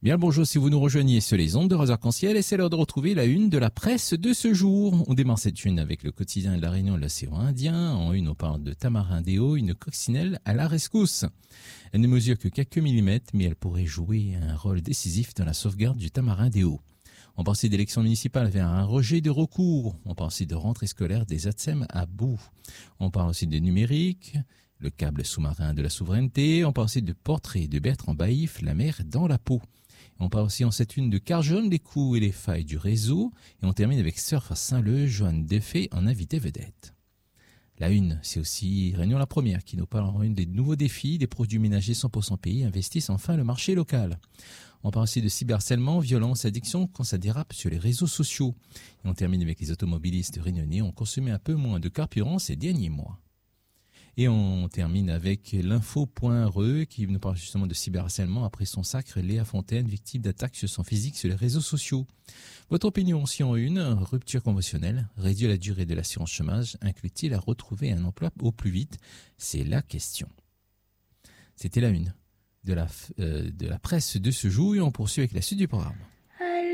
Bien le bonjour si vous nous rejoignez sur les ondes de Radio Arc-en-Ciel et c'est l'heure de retrouver la une de la presse de ce jour. On démarre cette une avec le quotidien de la Réunion de l'océan Indien. En une, on parle de tamarindéo, une coccinelle à la rescousse. Elle ne mesure que quelques millimètres, mais elle pourrait jouer un rôle décisif dans la sauvegarde du tamarindéo. On parle aussi d'élections municipales vers un rejet de recours. On parle aussi de rentrée scolaire des ATSEM à bout. On parle aussi de numérique, le câble sous-marin de la souveraineté. On parle aussi de portrait de Bertrand Baïf, la mer dans la peau. On parle aussi en cette une de Carjon, les coups et les failles du réseau. Et on termine avec Surf à Saint-Leu, Joanne Defay en invité vedette. La une, c'est aussi Réunion la première qui nous parle en une des nouveaux défis. Des produits ménagers 100% pays investissent enfin le marché local. On parle aussi de cyberharcèlement, violence, addiction quand ça dérape sur les réseaux sociaux. Et on termine avec les automobilistes réunionnais ont consommé un peu moins de carburant ces derniers mois. Et on termine avec l'info.re qui nous parle justement de cyberharcèlement après son sacre Léa Fontaine, victime d'attaques sur son physique sur les réseaux sociaux. Votre opinion si en une, rupture conventionnelle, réduire la durée de l'assurance chômage, inclut-il à retrouver un emploi au plus vite? C'est la question. C'était la une de la presse de ce jour et on poursuit avec la suite du programme.